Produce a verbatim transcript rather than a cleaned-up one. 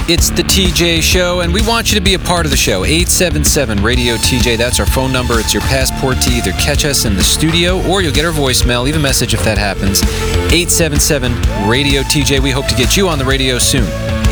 It's the T J Show, and we want you to be a part of the show. eight seven seven radio T J, that's our phone number. It's your passport to either catch us in the studio or you'll get our voicemail. Leave a message if that happens. eight seven seven radio T J. We hope to get you on the radio soon.